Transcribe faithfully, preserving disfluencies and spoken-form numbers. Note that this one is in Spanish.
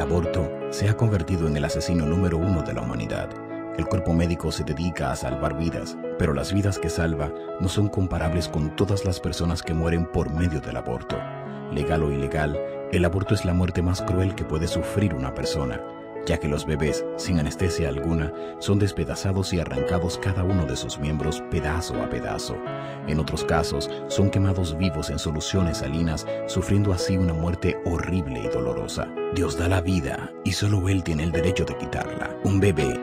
aborto se ha convertido en el asesino número uno de la humanidad. El cuerpo médico se dedica a salvar vidas, pero las vidas que salva no son comparables con todas las personas que mueren por medio del aborto. Legal o ilegal, el aborto es la muerte más cruel que puede sufrir una persona, ya que los bebés, sin anestesia alguna, son despedazados y arrancados cada uno de sus miembros pedazo a pedazo. En otros casos, son quemados vivos en soluciones salinas, sufriendo así una muerte horrible y dolorosa. Dios da la vida y solo Él tiene el derecho de quitarla. Un bebé